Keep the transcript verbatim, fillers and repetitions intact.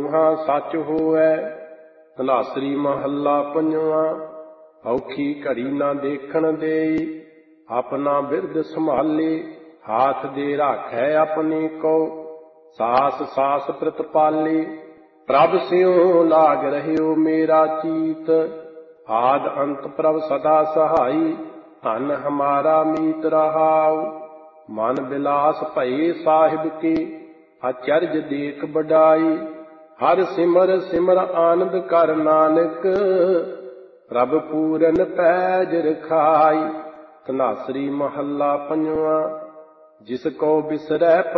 ਊਹਾ ਸੱਚ ਹੋਵੈ। ਧਨਾਸਰੀ ਮਹੱਲਾ ਪੰਜਵਾਂ। ਔਖੀ ਘੜੀ ਨਾ ਦੇਖਣ ਦੇਈ, ਆਪਣਾ ਬਿਰਦ ਸੰਭਾਲੇ। ਹਾਥ ਦੇ ਰਾਖੈ ਆਪਣੇ ਕੋ, ਸਾਸ ਸਾਸ ਪ੍ਰਤਪਾਲੇ। ਪ੍ਰਭ ਸਿਉ ਲਾਗ ਰਹਿਓ ਮੇਰਾ ਚੀਤ, ਆਦ ਅੰਤ ਪ੍ਰਭ ਸਦਾ ਸਹਾਈ। ਧਨ ਹਮਾਰਾ ਮੀਤ ਰਹਾਉ, ਮਨ ਬਿਲਾਸ ਭਏ ਸਾਹਿਬ ਕੇ। ਅਚਰਜ ਦੇਖ ਬਡਾਈ, ਹਰ ਸਿਮਰ ਸਿਮਰ ਆਨੰਦ ਕਰ ਨਾਨਕ। ਪ੍ਰਭ ਪੂਰਨ ਪੈਜ ਰਖਾਈ। ਧਨਾਸਰੀ ਮਹੱਲਾ ਪੰਜਵਾਂ। ਜਿਸ ਕੋ ਬਿਸਰੈ